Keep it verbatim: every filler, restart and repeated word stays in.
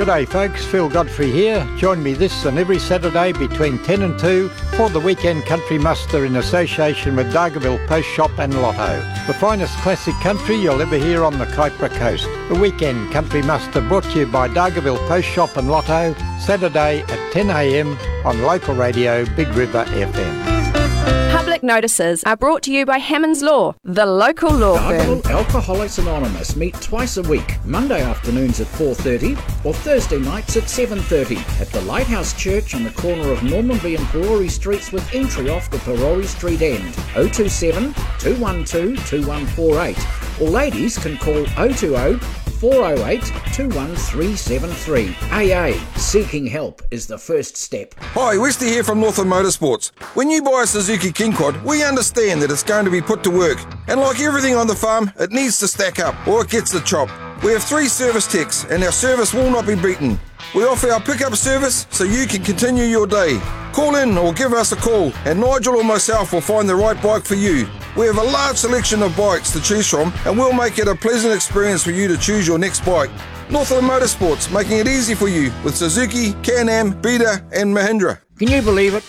G'day folks, Phil Godfrey here. Join me this and every Saturday between ten and two for the Weekend Country Muster in association with Dargaville Post Shop and Lotto. The finest classic country you'll ever hear on the Kaipara Coast. The Weekend Country Muster brought to you by Dargaville Post Shop and Lotto, Saturday at ten a m on local radio Big River F M. Public notices are brought to you by Hammond's Law, the local law firm. Dargaville Alcoholics Anonymous meet twice a week, Monday afternoons at four thirty or Thursday nights at seven thirty at the Lighthouse Church on the corner of Normanby and Perori Streets with entry off the Perori Street end. oh two seven, two one two, two one four eight or ladies can call oh two oh, four oh eight, two one three seven three. A A, seeking help is the first step. Hi, Westy here from Northern Motorsports. When you buy a Suzuki King Quad, we understand that it's going to be put to work. And like everything on the farm, it needs to stack up or it gets the chop. We have three service techs and our service will not be beaten. We offer our pickup service so you can continue your day. Call in or give us a call and Nigel or myself will find the right bike for you. We have a large selection of bikes to choose from and we'll make it a pleasant experience for you to choose your next bike. Northern Motorsports, making it easy for you with Suzuki, Can-Am, Beta and Mahindra. Can you believe it?